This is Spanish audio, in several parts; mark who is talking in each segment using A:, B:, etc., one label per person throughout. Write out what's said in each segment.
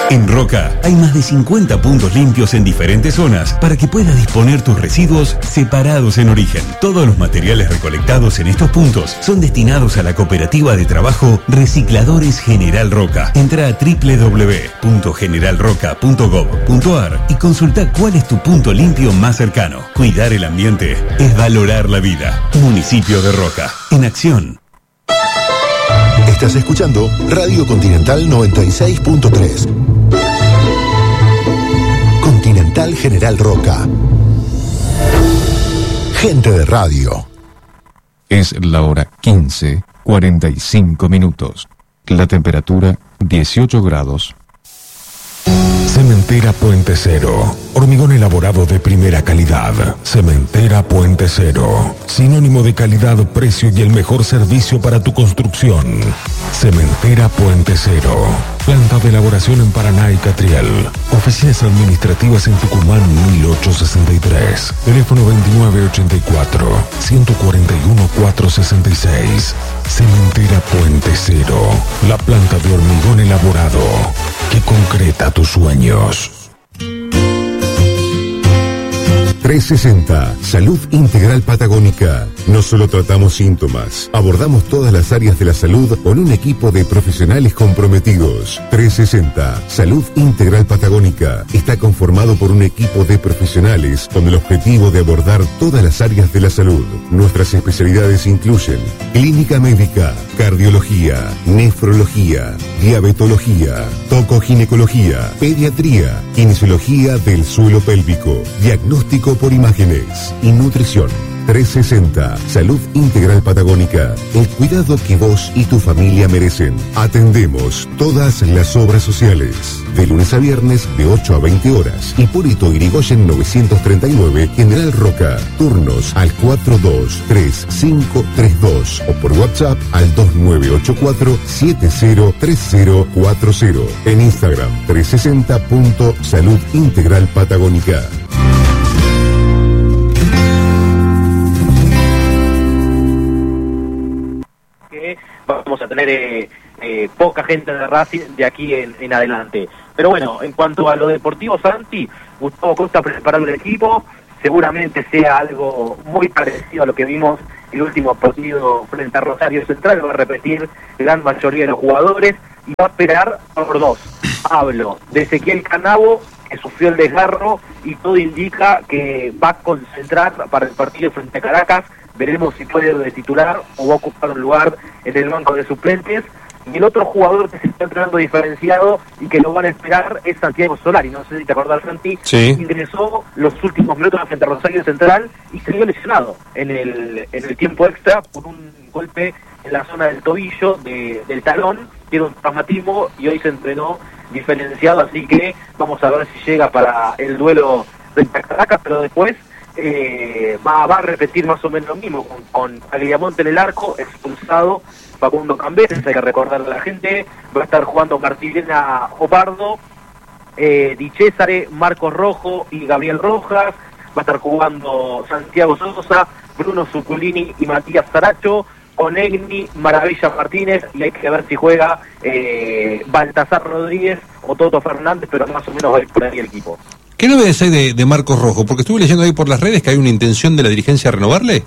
A: En Roca hay más de 50 puntos limpios en diferentes zonas para que puedas disponer tus residuos separados en origen. Todos los materiales recolectados en estos puntos son destinados a la cooperativa de trabajo Recicladores General Roca. Entra a www.generalroca.gov.ar y consulta cuál es tu punto limpio más cercano. Cuidar el ambiente es valorar la vida. Municipio de Roca, en acción.
B: Estás escuchando Radio Continental 96.3. Continental General Roca. Gente de radio.
C: Es la hora 15:45. La temperatura 18 grados.
D: Cementera Puente Cero. Hormigón elaborado de primera calidad. Cementera Puente Cero. Sinónimo de calidad, precio y el mejor servicio para tu construcción. Cementera Puente Cero. Planta de elaboración en Paraná y Catriel. Oficinas administrativas en Tucumán 1863. Teléfono 2984-141-466. Cementera Puente Cero. La planta de hormigón elaborado que concreta tus sueños.
B: 360, Salud Integral Patagónica. No solo tratamos síntomas, abordamos todas las áreas de la salud con un equipo de profesionales comprometidos. 360, Salud Integral Patagónica. Está conformado por un equipo de profesionales con el objetivo de abordar todas las áreas de la salud. Nuestras especialidades incluyen clínica médica, cardiología, nefrología, diabetología, tocoginecología, pediatría, kinesiología del suelo pélvico, diagnóstico por imágenes y nutrición. 360, Salud Integral Patagónica. El cuidado que vos y tu familia merecen. Atendemos todas las obras sociales. De lunes a viernes de 8 a 20 horas. Hipólito Yrigoyen 939, General Roca. Turnos al 423532 o por WhatsApp al 2984-703040. En Instagram 360.Salud Integral Patagónica.
E: Vamos a tener poca gente de Racing de aquí en adelante. Pero bueno, en cuanto a lo deportivo, Santi, Gustavo Costa preparando el equipo, seguramente sea algo muy parecido a lo que vimos el último partido frente a Rosario Central. Va a repetir gran mayoría de los jugadores y va a esperar por dos. Hablo de Ezequiel Canavo, que sufrió el desgarro y todo indica que va a concentrar para el partido frente a Caracas. Veremos si puede de titular o va a ocupar un lugar en el banco de suplentes. Y el otro jugador que se está entrenando diferenciado y que lo van a esperar es Santiago Solari. No sé si te acordás, Santi.
C: Sí.
E: Ingresó los últimos minutos frente a Rosario Central y se vio lesionado en el tiempo extra por un golpe en la zona del tobillo, del talón. Tiene un traumatismo y hoy se entrenó diferenciado. Así que vamos a ver si llega para el duelo frente a Caracas, pero después va a repetir más o menos lo mismo con Aguilamonte en el arco, expulsado Facundo Cambeses, hay que recordarle a la gente. Va a estar jugando Martilena Opardo, Di Cesare, Marcos Rojo y Gabriel Rojas. Va a estar jugando Santiago Sosa, Bruno Zuculini y Matías Saracho, Conegni, Maravilla Martínez, y hay que ver si juega Baltasar Rodríguez o Toto Fernández, pero más o menos va a ir por ahí el equipo.
F: ¿Qué novedades hay de Marcos Rojo? Porque estuve leyendo ahí por las redes que hay una intención de la dirigencia de renovarle.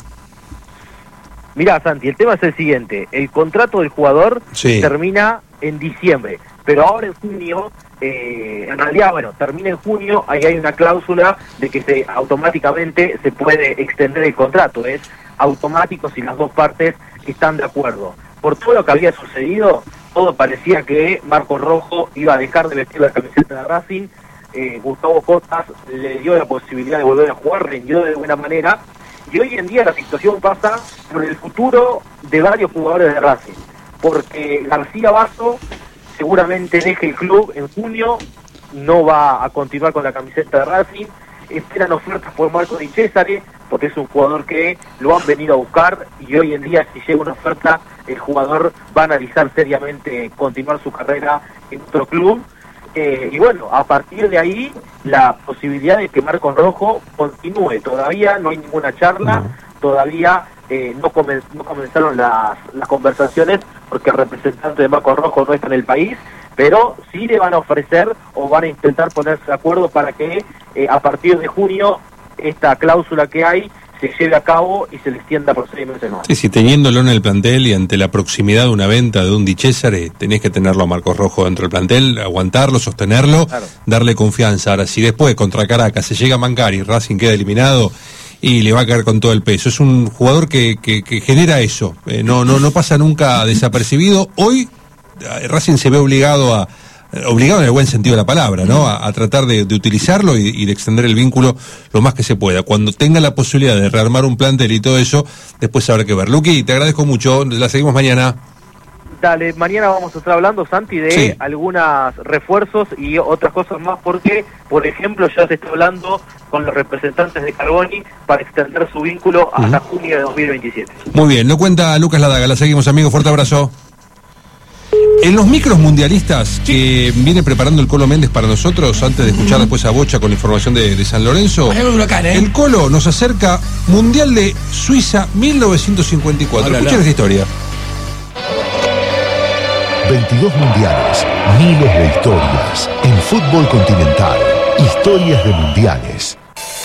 E: Mirá, Santi, el tema es el siguiente. El contrato del jugador termina en diciembre, pero ahora en junio, en realidad, bueno, termina en junio, ahí hay una cláusula de que automáticamente se puede extender el contrato. Es automático si las dos partes están de acuerdo. Por todo lo que había sucedido, todo parecía que Marcos Rojo iba a dejar de vestir la camiseta de Racing. Gustavo Cotas le dio la posibilidad de volver a jugar, rindió de buena manera, y hoy en día la situación pasa por el futuro de varios jugadores de Racing, porque García Basso seguramente deje el club en junio, no va a continuar con la camiseta de Racing. Esperan ofertas por Marco Di Cesare, porque es un jugador que lo han venido a buscar, y hoy en día si llega una oferta, el jugador va a analizar seriamente continuar su carrera en otro club. Y bueno, a partir de ahí, la posibilidad de que Marcos Rojo continúe. Todavía no hay ninguna charla, todavía no comenzaron las conversaciones, porque el representante de Marcos Rojo no está en el país, pero sí le van a ofrecer o van a intentar ponerse de acuerdo para que a partir de junio esta cláusula que hay se lleve a cabo y se le extienda por 6 meses más.
F: Sí, teniéndolo en el plantel y ante la proximidad de una venta de un Di Cesare, tenés que tenerlo a Marcos Rojo dentro del plantel, aguantarlo, sostenerlo, claro, darle confianza. Ahora, si después contra Caracas se llega a mancar y Racing queda eliminado, y le va a caer con todo el peso. Es un jugador que genera eso, no pasa nunca desapercibido. Hoy Racing se ve obligado en el buen sentido de la palabra, ¿no? A tratar de utilizarlo y de extender el vínculo lo más que se pueda. Cuando tenga la posibilidad de rearmar un plantel y todo eso, después habrá que ver. Luqui, te agradezco mucho, la seguimos mañana.
E: Dale, mañana vamos a estar hablando, Santi, de algunos refuerzos y otras cosas más, porque, por ejemplo, ya se está hablando con los representantes de Carboni para extender su vínculo hasta junio de 2027.
F: Muy bien, lo cuenta Lucas Ladaga, la seguimos, amigo, fuerte abrazo. En los micros mundialistas que viene preparando el Colo Méndez para nosotros, antes de escuchar después a Bocha con la información de San Lorenzo, el Colo nos acerca Mundial de Suiza 1954. Escuchen esta historia.
G: 22 mundiales, miles de historias. En fútbol continental, historias de mundiales.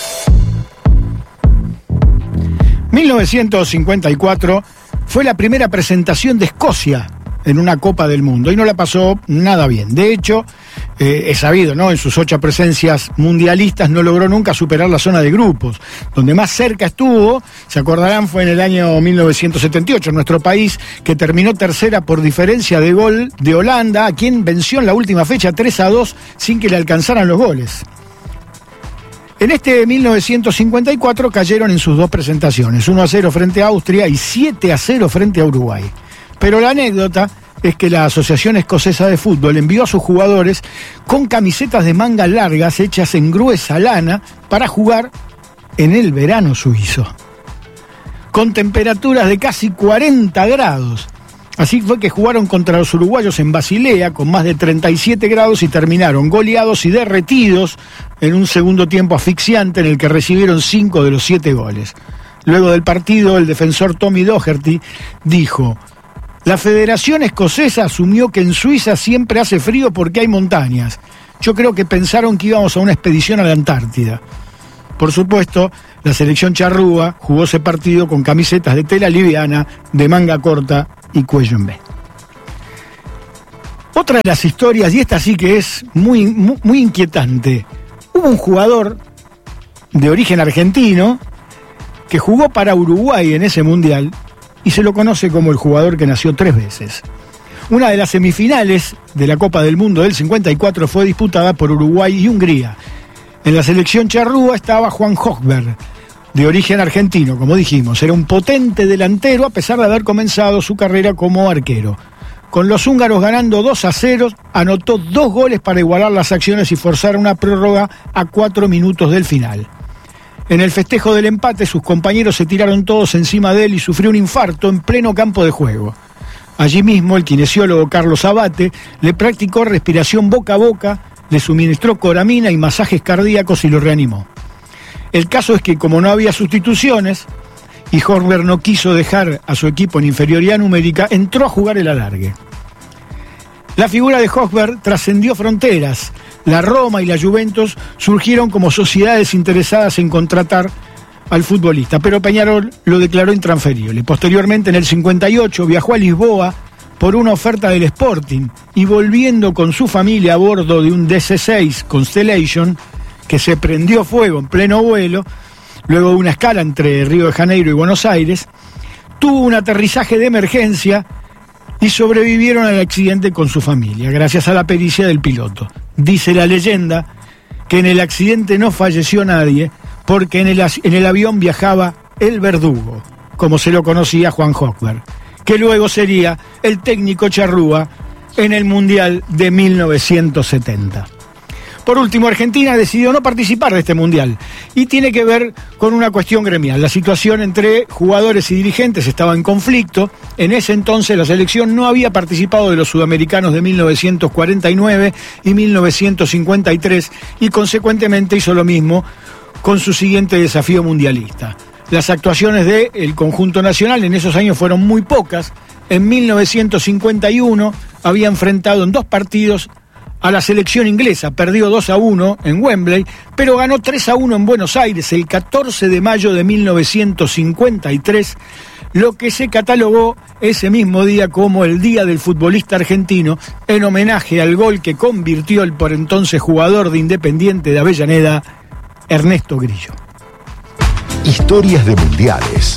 H: 1954 fue la primera presentación de Escocia en una Copa del Mundo y no la pasó nada bien. De hecho, es sabido, ¿no? En sus 8 presencias mundialistas no logró nunca superar la zona de grupos. Donde más cerca estuvo, se acordarán, fue en el año 1978, nuestro país, que terminó tercera por diferencia de gol de Holanda, a quien venció en la última fecha 3-2 sin que le alcanzaran los goles. En este 1954 cayeron en sus 2 presentaciones, 1-0 frente a Austria y 7-0 frente a Uruguay. Pero la anécdota es que la Asociación Escocesa de Fútbol envió a sus jugadores con camisetas de mangas largas hechas en gruesa lana para jugar en el verano suizo, con temperaturas de casi 40 grados. Así fue que jugaron contra los uruguayos en Basilea con más de 37 grados y terminaron goleados y derretidos en un segundo tiempo asfixiante en el que recibieron 5 de los 7 goles. Luego del partido, el defensor Tommy Doherty dijo: la Federación Escocesa asumió que en Suiza siempre hace frío porque hay montañas. Yo creo que pensaron que íbamos a una expedición a la Antártida. Por supuesto, la selección charrúa jugó ese partido con camisetas de tela liviana, de manga corta y cuello en V. Otra de las historias, y esta sí que es muy inquietante, hubo un jugador de origen argentino que jugó para Uruguay en ese mundial y se lo conoce como el jugador que nació 3 veces. Una de las semifinales de la Copa del Mundo del 54 fue disputada por Uruguay y Hungría. En la selección charrúa estaba Juan Hochberg, de origen argentino, como dijimos. Era un potente delantero a pesar de haber comenzado su carrera como arquero. Con los húngaros ganando 2-0, anotó 2 goles para igualar las acciones y forzar una prórroga a 4 minutos del final. En el festejo del empate, sus compañeros se tiraron todos encima de él y sufrió un infarto en pleno campo de juego. Allí mismo, el kinesiólogo Carlos Abate le practicó respiración boca a boca, le suministró coramina y masajes cardíacos y lo reanimó. El caso es que, como no había sustituciones y Hochberg no quiso dejar a su equipo en inferioridad numérica, entró a jugar el alargue. La figura de Hochberg trascendió fronteras. La Roma y la Juventus surgieron como sociedades interesadas en contratar al futbolista, pero Peñarol lo declaró intransferible. Posteriormente, en el 58, viajó a Lisboa por una oferta del Sporting y, volviendo con su familia a bordo de un DC-6 Constellation, que se prendió fuego en pleno vuelo, luego de una escala entre Río de Janeiro y Buenos Aires, tuvo un aterrizaje de emergencia y sobrevivieron al accidente con su familia, gracias a la pericia del piloto. Dice la leyenda que en el accidente no falleció nadie, porque en el avión viajaba el verdugo, como se lo conocía Juan Hochberg, que luego sería el técnico charrúa en el Mundial de 1970. Por último, Argentina decidió no participar de este Mundial y tiene que ver con una cuestión gremial. La situación entre jugadores y dirigentes estaba en conflicto. En ese entonces la selección no había participado de los sudamericanos de 1949 y 1953 y consecuentemente hizo lo mismo con su siguiente desafío mundialista. Las actuaciones del conjunto nacional en esos años fueron muy pocas, en 1951 había enfrentado en 2 partidos a la selección inglesa. Perdió 2-1 en Wembley, pero ganó 3-1 en Buenos Aires el 14 de mayo de 1953, lo que se catalogó ese mismo día como el Día del Futbolista Argentino, en homenaje al gol que convirtió el por entonces jugador de Independiente de Avellaneda, Ernesto Grillo.
G: Historias de mundiales.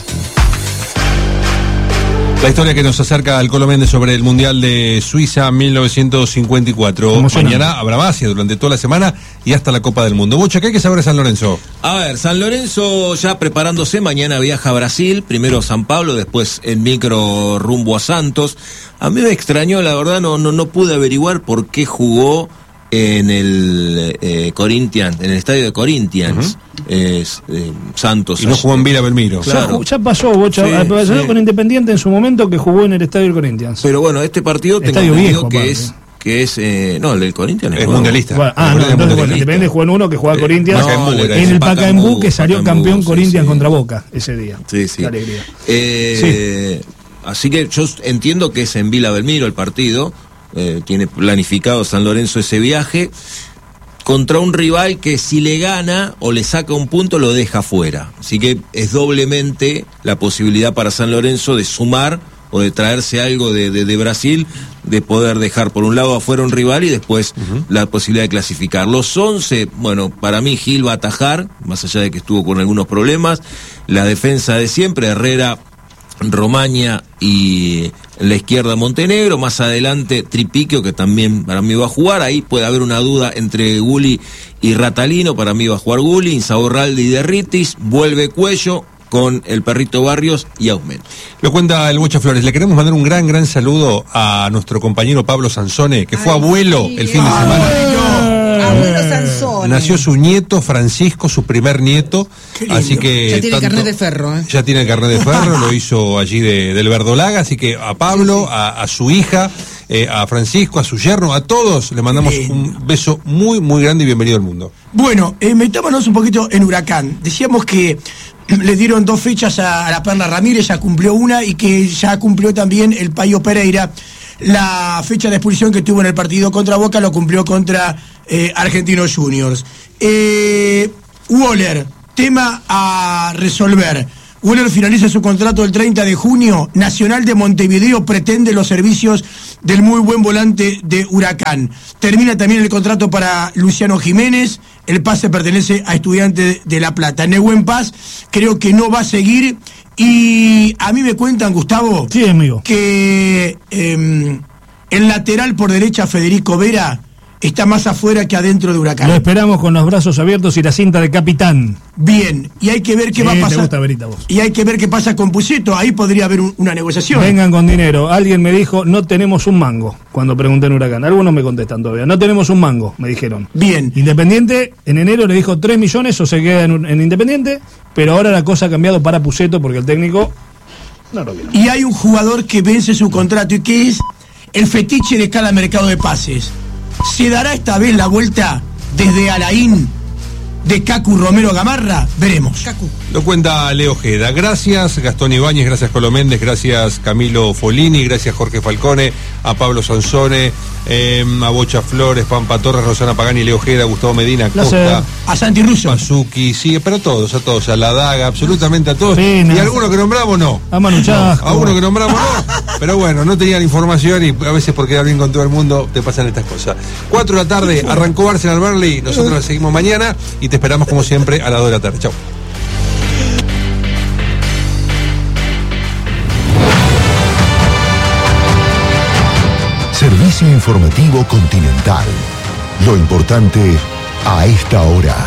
F: La historia que nos acerca al Colo Méndez sobre el Mundial de Suiza 1954. Mañana habrá más durante toda la semana y hasta la Copa del Mundo. Bocha, ¿qué hay que saber de San Lorenzo?
I: A ver, San Lorenzo ya preparándose, mañana viaja a Brasil, primero San Pablo, después en micro rumbo a Santos. A mí me extrañó, la verdad, no pude averiguar por qué jugó en el Corinthians, en el estadio de Corinthians, Santos.
F: Y no jugó en Vila Belmiro.
J: Claro. Ya pasó, Bocha, pasó con Independiente en su momento, que jugó en el estadio del Corinthians.
I: Pero bueno, este partido tengo entendido que es no, el del Corinthians
F: es mundialista.
J: Bueno, entonces Independiente jugó en uno que jugaba Corinthians en el Pacaembu, que salió campeón Corinthians contra Boca ese día.
I: Sí. Qué alegría. Así que yo entiendo que es en Vila Belmiro el partido. Tiene planificado San Lorenzo ese viaje contra un rival que si le gana o le saca un punto lo deja fuera, así que es doblemente la posibilidad para San Lorenzo de sumar o de traerse algo de Brasil, de poder dejar por un lado afuera un rival y después la posibilidad de clasificar. Los 11, bueno, para mí Gil va a atajar, más allá de que estuvo con algunos problemas, la defensa de siempre, Herrera, Romaña y en la izquierda Montenegro, más adelante Tripiquio, que también para mí va a jugar. Ahí puede haber una duda entre Gulli y Ratalino, para mí va a jugar Gulli, Insaurralde y Derritis, vuelve Cuello con el Perrito Barrios y Aumento.
F: Lo cuenta el Bocha Flores. Le queremos mandar un gran saludo a nuestro compañero Pablo Sansone, que fue abuelo el fin de semana.
K: Abuelo Sansone.
F: Nació su nieto Francisco, su primer nieto, así que
K: ya tiene carnet de ferro,
F: Ya tiene el carnet de ferro, lo hizo allí del Verdolaga, así que a Pablo, a su hija, a Francisco, a su yerno, a todos le mandamos un beso muy grande y bienvenido al mundo.
L: Bueno, metámonos un poquito en Huracán. Decíamos que le dieron 2 fechas a la Perla Ramírez, ya cumplió una, y que ya cumplió también el Payo Pereira. La fecha de expulsión que tuvo en el partido contra Boca lo cumplió contra Argentinos Juniors. Waller, tema a resolver. Waller finaliza su contrato el 30 de junio. Nacional de Montevideo pretende los servicios del muy buen volante de Huracán. Termina también el contrato para Luciano Jiménez. El pase pertenece a Estudiantes de La Plata. Nehuen Paz creo que no va a seguir. Y a mí me cuentan, Gustavo,
J: sí, amigo,
L: que el lateral por derecha, Federico Vera, está más afuera que adentro de Huracán.
J: Lo esperamos con los brazos abiertos y la cinta de capitán.
L: Bien, y hay que ver qué va a pasar.
J: Te gusta, Verita, vos.
L: Y hay que ver qué pasa con Puceto. Ahí podría haber una negociación.
J: Vengan con dinero. Alguien me dijo, no tenemos un mango, cuando pregunté en Huracán. Algunos me contestan todavía. No tenemos un mango, me dijeron.
L: Bien.
J: Independiente, en enero le dijo 3 millones o se queda en Independiente, pero ahora la cosa ha cambiado para Puceto porque el técnico no lo vio.
L: Y hay un jugador que vence su contrato y que es el fetiche de cada mercado de pases. ¿Se dará esta vez la vuelta desde Alain de Cacu Romero Gamarra? Veremos.
K: Cacu.
F: Lo cuenta Leo Ojeda. Gracias Gastón Ibáñez, gracias Colo Méndez, gracias Camilo Folini, gracias Jorge Falcone, a Pablo Sansone, a Bocha Flores, Pampa Torres, Rosana Pagani, Leo Ojeda, Gustavo Medina, Costa,
L: a Santi Russo,
F: Pazuki, sí, pero a todos, a la Daga, absolutamente a todos.
J: Pena.
F: Y a algunos que nombramos no.
J: A Manu Chasco.
F: A uno que nombramos no. Pero bueno, no tenían información y a veces por quedar bien con todo el mundo te pasan estas cosas. 4 de la tarde, arrancó Arsenal Burnley, nosotros la seguimos mañana y te esperamos como siempre a las 2 de la tarde. Chau.
G: Servicio informativo Continental. Lo importante a esta hora.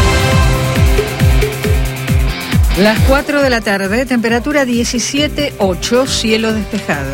K: Las 4 de la tarde, temperatura 17,8, cielo despejado.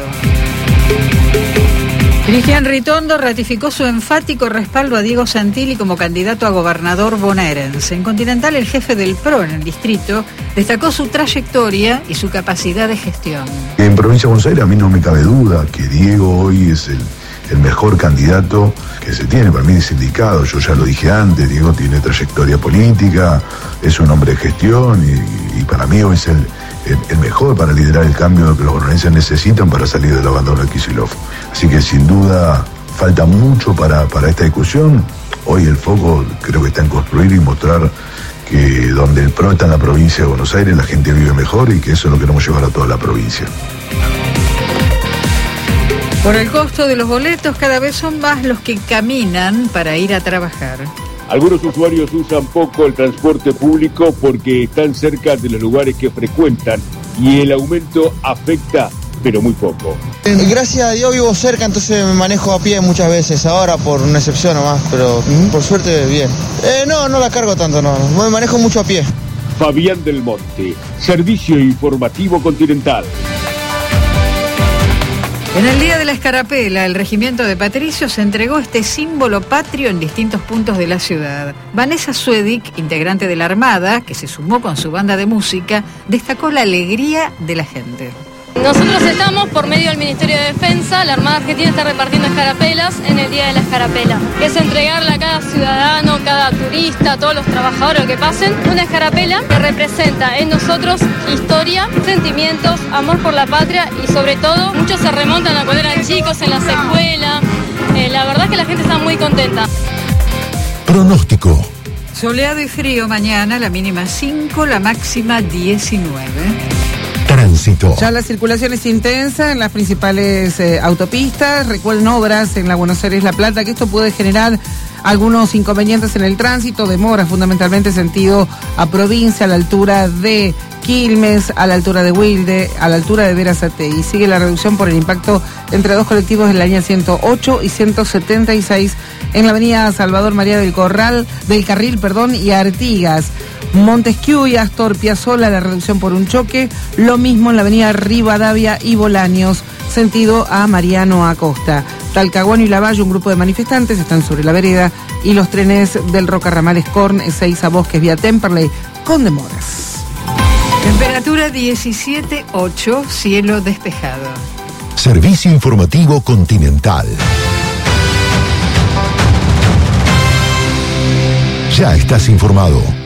K: Cristian Ritondo ratificó su enfático respaldo a Diego Santilli como candidato a gobernador bonaerense. En Continental, el jefe del PRO en el distrito destacó su trayectoria y su capacidad de gestión.
M: En Provincia de Buenos Aires a mí no me cabe duda que Diego hoy es el mejor candidato que se tiene, para mí es indicado. Yo ya lo dije antes, Diego tiene trayectoria política, es un hombre de gestión y para mí hoy es el mejor para liderar el cambio que los bonaerenses necesitan para salir del abandono de Kicillof. Así que sin duda falta mucho para esta discusión. Hoy el foco creo que está en construir y mostrar que donde el PRO está en la provincia de Buenos Aires, la gente vive mejor y que eso lo queremos llevar a toda la provincia.
K: Por el costo de los boletos, cada vez son más los que caminan para ir a trabajar.
N: Algunos usuarios usan poco el transporte público porque están cerca de los lugares que frecuentan y el aumento afecta, pero muy poco.
O: Gracias a Dios vivo cerca, entonces me manejo a pie muchas veces, ahora por una excepción nomás, pero por suerte bien. No la cargo tanto, no, me manejo mucho a pie.
N: Fabián del Monte, Servicio Informativo Continental.
K: En el Día de la Escarapela, el Regimiento de Patricios entregó este símbolo patrio en distintos puntos de la ciudad. Vanessa Suedic, integrante de la Armada, que se sumó con su banda de música, destacó la alegría de la gente.
P: Nosotros estamos, por medio del Ministerio de Defensa, la Armada Argentina está repartiendo escarapelas en el Día de la Escarapela. Es entregarle a cada ciudadano, cada turista, a todos los trabajadores que pasen, una escarapela que representa en nosotros historia, sentimientos, amor por la patria y sobre todo, muchos se remontan a cuando eran chicos en las escuelas. La verdad es que la gente está muy contenta.
G: Pronóstico.
K: Soleado y frío mañana, la mínima 5, la máxima 19.
G: Tránsito.
Q: Ya la circulación es intensa en las principales autopistas. Recuerden obras en la Buenos Aires-La Plata, que esto puede generar algunos inconvenientes en el tránsito, demora fundamentalmente sentido a provincia, a la altura de Quilmes, a la altura de Wilde, a la altura de Berazategui. Sigue la reducción por el impacto entre dos colectivos de la línea 108 y 176 en la avenida Salvador María del Carril y Artigas. Montesquieu y Astor Piazzolla, la reducción por un choque. Lo mismo en la avenida Rivadavia y Bolaños, sentido a Mariano Acosta. Talcahuano y Lavalle, un grupo de manifestantes están sobre la vereda y los trenes del Roca-Ramal Scorn, Ezeiza Bosques vía Temperley, con demoras.
K: Temperatura 17,8, cielo despejado.
G: Servicio Informativo Continental. Ya estás informado.